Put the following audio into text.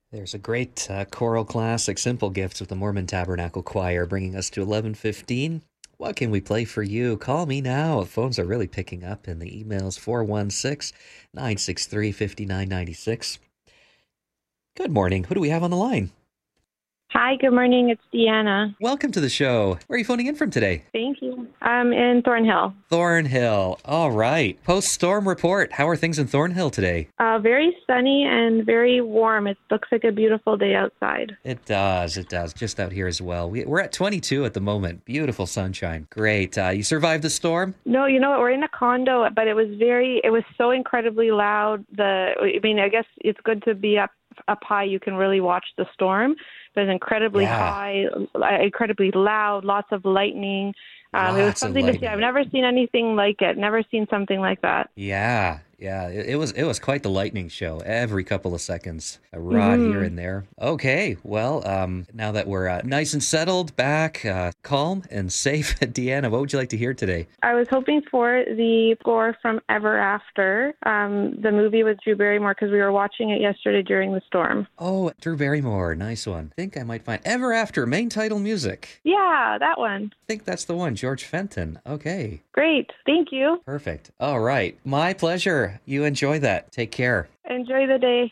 There's a great choral classic, Simple Gifts with the Mormon Tabernacle Choir, bringing us to 11:15. What can we play for you? Call me now. Phones are really picking up, and the email's 416-963-5996. Good morning. Who do we have on the line? Hi, good morning. It's Deanna. Welcome to the show. Where are you phoning in from today? Thank you. I'm in Thornhill. Thornhill. All right. Post-storm report. How are things in Thornhill today? Very sunny and very warm. It looks like a beautiful day outside. It does. It does. Just out here as well. We're at 22 at the moment. Beautiful sunshine. Great. You survived the storm? No, you know what? We're in a condo, but it was so incredibly loud. I guess it's good to be up high. You can really watch the storm. But it's incredibly high, incredibly loud, lots of lightning. It was something to see. I've never seen anything like it. Never seen something like that. Yeah. It was quite the lightning show. Every couple of seconds, a rod here and there. Okay, well, now that we're nice and settled, back, calm and safe, Deanna, what would you like to hear today? I was hoping for the score from Ever After, the movie with Drew Barrymore, because we were watching it yesterday during the storm. Oh, Drew Barrymore, nice one. I think I might find Ever After, main title music. Yeah, that one. I think that's the one, George Fenton. Okay. Great, thank you. Perfect. All right, my pleasure. You enjoy that. Take care. Enjoy the day.